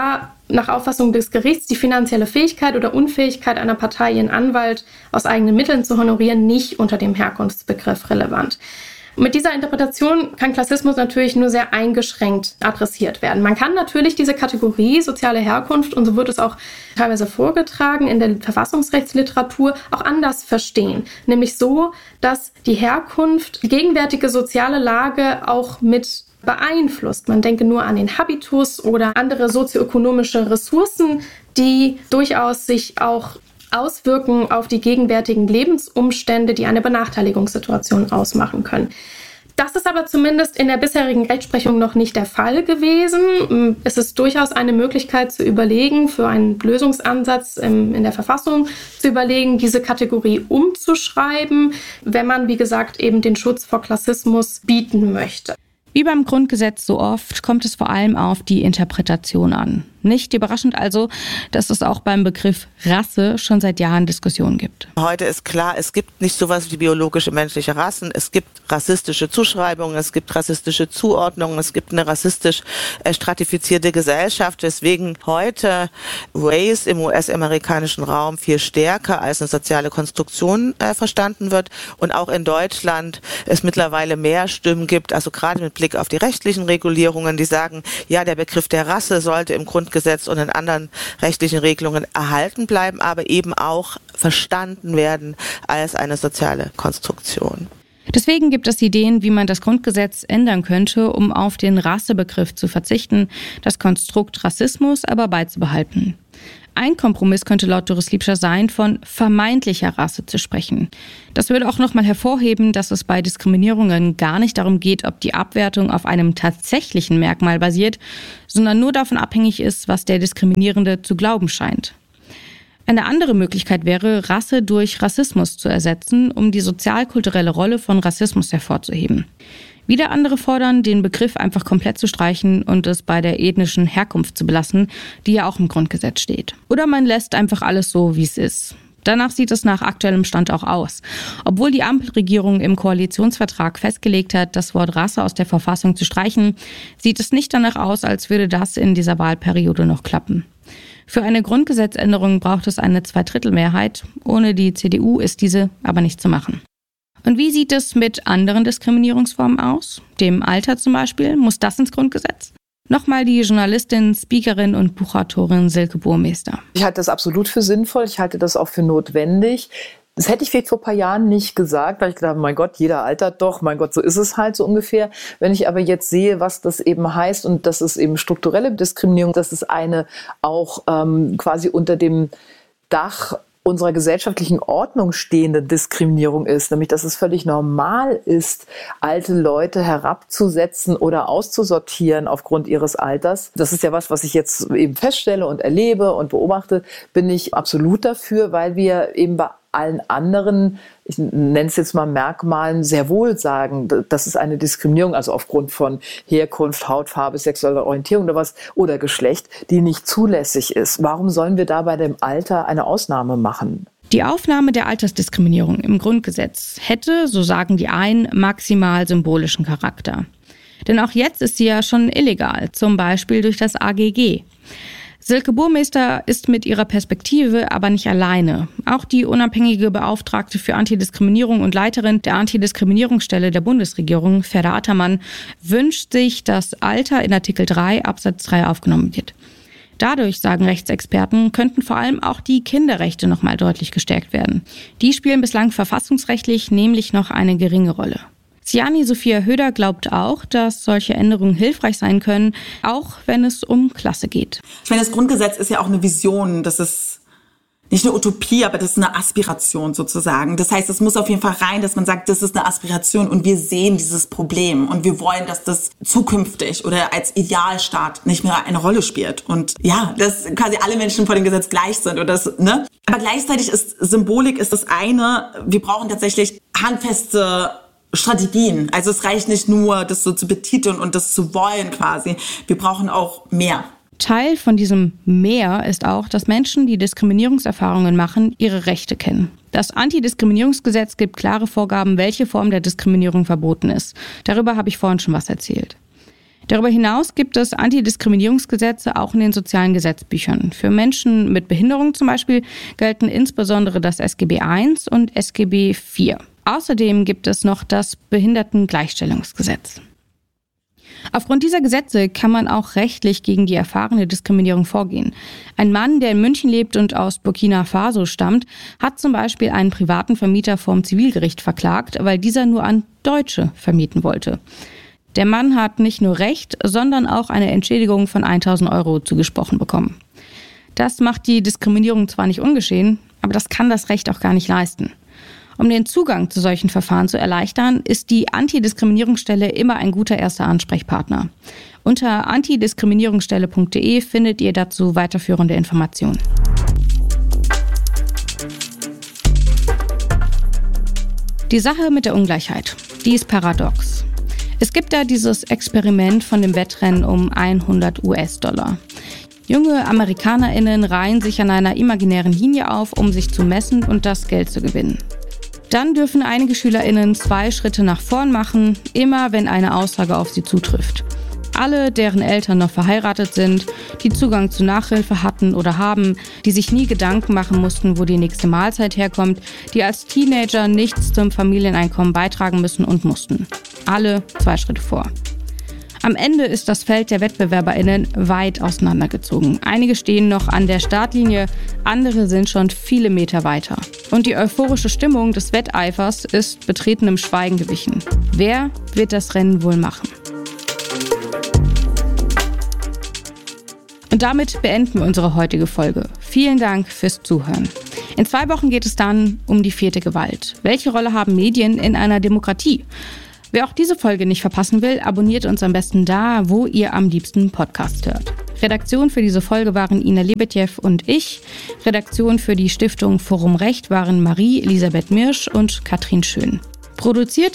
nach Auffassung des Gerichts die finanzielle Fähigkeit oder Unfähigkeit einer Partei, ihren Anwalt aus eigenen Mitteln zu honorieren, nicht unter dem Herkunftsbegriff relevant. Mit dieser Interpretation kann Klassismus natürlich nur sehr eingeschränkt adressiert werden. Man kann natürlich diese Kategorie soziale Herkunft, und so wird es auch teilweise vorgetragen in der Verfassungsrechtsliteratur, auch anders verstehen. Nämlich so, dass die Herkunft die gegenwärtige soziale Lage auch mit beeinflusst. Man denke nur an den Habitus oder andere sozioökonomische Ressourcen, die durchaus sich auch auswirken auf die gegenwärtigen Lebensumstände, die eine Benachteiligungssituation ausmachen können. Das ist aber zumindest in der bisherigen Rechtsprechung noch nicht der Fall gewesen. Es ist durchaus eine Möglichkeit zu überlegen, für einen Lösungsansatz in der Verfassung zu überlegen, diese Kategorie umzuschreiben, wenn man, wie gesagt, eben den Schutz vor Klassismus bieten möchte. Wie beim Grundgesetz so oft kommt es vor allem auf die Interpretation an. Nicht überraschend also, dass es auch beim Begriff Rasse schon seit Jahren Diskussionen gibt. Heute ist klar, es gibt nicht sowas wie biologische menschliche Rassen. Es gibt rassistische Zuschreibungen, es gibt rassistische Zuordnungen, es gibt eine rassistisch stratifizierte Gesellschaft, weswegen heute Race im U S-amerikanischen Raum viel stärker als eine soziale Konstruktion äh, verstanden wird und auch in Deutschland es mittlerweile mehr Stimmen gibt, also gerade mit Blick auf die rechtlichen Regulierungen, die sagen, ja, der Begriff der Rasse sollte im Grundgesetz und in anderen rechtlichen Regelungen erhalten bleiben, aber eben auch verstanden werden als eine soziale Konstruktion. Deswegen gibt es Ideen, wie man das Grundgesetz ändern könnte, um auf den Rassebegriff zu verzichten, das Konstrukt Rassismus aber beizubehalten. Ein Kompromiss könnte laut Doris Liebscher sein, von vermeintlicher Rasse zu sprechen. Das würde auch nochmal hervorheben, dass es bei Diskriminierungen gar nicht darum geht, ob die Abwertung auf einem tatsächlichen Merkmal basiert, sondern nur davon abhängig ist, was der Diskriminierende zu glauben scheint. Eine andere Möglichkeit wäre, Rasse durch Rassismus zu ersetzen, um die sozialkulturelle Rolle von Rassismus hervorzuheben. Wieder andere fordern, den Begriff einfach komplett zu streichen und es bei der ethnischen Herkunft zu belassen, die ja auch im Grundgesetz steht. Oder man lässt einfach alles so, wie es ist. Danach sieht es nach aktuellem Stand auch aus. Obwohl die Ampelregierung im Koalitionsvertrag festgelegt hat, das Wort Rasse aus der Verfassung zu streichen, sieht es nicht danach aus, als würde das in dieser Wahlperiode noch klappen. Für eine Grundgesetzänderung braucht es eine Zweidrittelmehrheit. Ohne die C D U ist diese aber nicht zu machen. Und wie sieht es mit anderen Diskriminierungsformen aus? Dem Alter zum Beispiel? Muss das ins Grundgesetz? Nochmal die Journalistin, Speakerin und Buchautorin Silke Burmester. Ich halte das absolut für sinnvoll. Ich halte das auch für notwendig. Das hätte ich vielleicht vor ein paar Jahren nicht gesagt, weil ich gedacht habe, mein Gott, jeder altert doch, mein Gott, so ist es halt so ungefähr. Wenn ich aber jetzt sehe, was das eben heißt und das ist eben strukturelle Diskriminierung, dass es eine auch ähm, quasi unter dem Dach unserer gesellschaftlichen Ordnung stehende Diskriminierung ist, nämlich dass es völlig normal ist, alte Leute herabzusetzen oder auszusortieren aufgrund ihres Alters. Das ist ja was, was ich jetzt eben feststelle und erlebe und beobachte, bin ich absolut dafür, weil wir eben bei allen anderen, ich nenne es jetzt mal Merkmalen, sehr wohl sagen, das ist eine Diskriminierung, also aufgrund von Herkunft, Hautfarbe, sexueller Orientierung oder was, oder Geschlecht, die nicht zulässig ist. Warum sollen wir da bei dem Alter eine Ausnahme machen? Die Aufnahme der Altersdiskriminierung im Grundgesetz hätte, so sagen die einen, maximal symbolischen Charakter. Denn auch jetzt ist sie ja schon illegal, zum Beispiel durch das A G G. Silke Burmester ist mit ihrer Perspektive aber nicht alleine. Auch die unabhängige Beauftragte für Antidiskriminierung und Leiterin der Antidiskriminierungsstelle der Bundesregierung, Ferda Attermann, wünscht sich, dass Alter in Artikel drei Absatz drei aufgenommen wird. Dadurch, sagen Rechtsexperten, könnten vor allem auch die Kinderrechte nochmal deutlich gestärkt werden. Die spielen bislang verfassungsrechtlich nämlich noch eine geringe Rolle. Siani Sophia Höder glaubt auch, dass solche Änderungen hilfreich sein können, auch wenn es um Klasse geht. Ich meine, das Grundgesetz ist ja auch eine Vision, das ist nicht eine Utopie, aber das ist eine Aspiration sozusagen. Das heißt, es muss auf jeden Fall rein, dass man sagt, das ist eine Aspiration und wir sehen dieses Problem und wir wollen, dass das zukünftig oder als Idealstaat nicht mehr eine Rolle spielt. Und ja, dass quasi alle Menschen vor dem Gesetz gleich sind. Oder das, ne? Aber gleichzeitig ist Symbolik ist das eine, wir brauchen tatsächlich handfeste Strategien. Also es reicht nicht nur, das so zu betiteln und das zu wollen quasi. Wir brauchen auch mehr. Teil von diesem Mehr ist auch, dass Menschen, die Diskriminierungserfahrungen machen, ihre Rechte kennen. Das Antidiskriminierungsgesetz gibt klare Vorgaben, welche Form der Diskriminierung verboten ist. Darüber habe ich vorhin schon was erzählt. Darüber hinaus gibt es Antidiskriminierungsgesetze auch in den sozialen Gesetzbüchern. Für Menschen mit Behinderung zum Beispiel gelten insbesondere das S G B eins und S G B vier. Außerdem gibt es noch das Behindertengleichstellungsgesetz. Aufgrund dieser Gesetze kann man auch rechtlich gegen die erfahrene Diskriminierung vorgehen. Ein Mann, der in München lebt und aus Burkina Faso stammt, hat zum Beispiel einen privaten Vermieter vorm Zivilgericht verklagt, weil dieser nur an Deutsche vermieten wollte. Der Mann hat nicht nur Recht, sondern auch eine Entschädigung von tausend Euro zugesprochen bekommen. Das macht die Diskriminierung zwar nicht ungeschehen, aber das kann das Recht auch gar nicht leisten. Um den Zugang zu solchen Verfahren zu erleichtern, ist die Antidiskriminierungsstelle immer ein guter erster Ansprechpartner. Unter antidiskriminierungsstelle punkt de findet ihr dazu weiterführende Informationen. Die Sache mit der Ungleichheit, die ist paradox. Es gibt da dieses Experiment von dem Wettrennen um hundert US-Dollar. Junge AmerikanerInnen reihen sich an einer imaginären Linie auf, um sich zu messen und das Geld zu gewinnen. Dann dürfen einige SchülerInnen zwei Schritte nach vorn machen, immer wenn eine Aussage auf sie zutrifft. Alle, deren Eltern noch verheiratet sind, die Zugang zu Nachhilfe hatten oder haben, die sich nie Gedanken machen mussten, wo die nächste Mahlzeit herkommt, die als Teenager nichts zum Familieneinkommen beitragen müssen und mussten. Alle zwei Schritte vor. Am Ende ist das Feld der WettbewerberInnen weit auseinandergezogen. Einige stehen noch an der Startlinie, andere sind schon viele Meter weiter. Und die euphorische Stimmung des Wetteifers ist betretenem Schweigen gewichen. Wer wird das Rennen wohl machen? Und damit beenden wir unsere heutige Folge. Vielen Dank fürs Zuhören. In zwei Wochen geht es dann um die vierte Gewalt. Welche Rolle haben Medien in einer Demokratie? Wer auch diese Folge nicht verpassen will, abonniert uns am besten da, wo ihr am liebsten Podcast hört. Redaktion für diese Folge waren Ina Lebetjew und ich. Redaktion für die Stiftung Forum Recht waren Marie Elisabeth Mirsch und Katrin Schön. Produziert